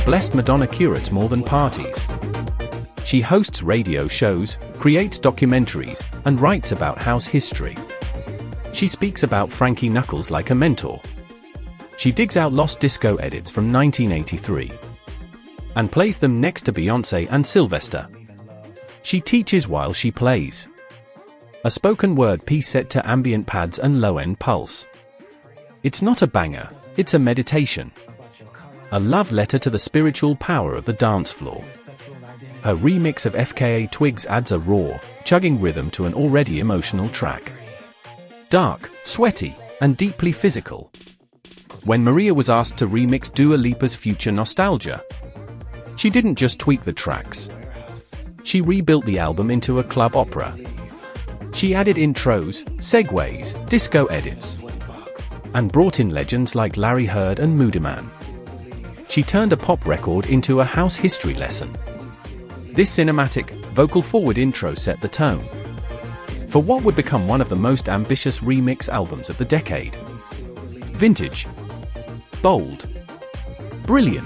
Blessed Madonna curates more than parties. She hosts radio shows, creates documentaries, and writes about house history. She speaks about Frankie Knuckles like a mentor. She digs out lost disco edits from 1983 and plays them next to Beyoncé and Sylvester. She teaches while she plays. A spoken word piece set to ambient pads and low-end pulse. It's not a banger, it's a meditation. A love letter to the spiritual power of the dance floor. Her remix of FKA Twigs adds a raw, chugging rhythm to an already emotional track. Dark, sweaty, and deeply physical. When Maria was asked to remix Dua Lipa's Future Nostalgia, she didn't just tweak the tracks. She rebuilt the album into a club opera. She added intros, segues, disco edits, and brought in legends like Larry Heard and Moodymann. She turned a pop record into a house history lesson. This cinematic, vocal-forward intro set the tone for what would become one of the most ambitious remix albums of the decade. Vintage. Bold. Brilliant.